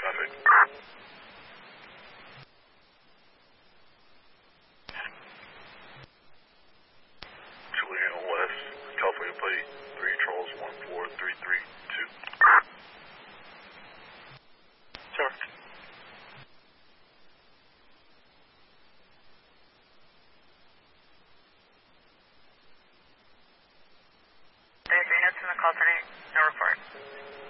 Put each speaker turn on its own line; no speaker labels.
traffic. Julian West, California plate, 3 Charles 14332.
Sure. There's units in the call tonight. No report.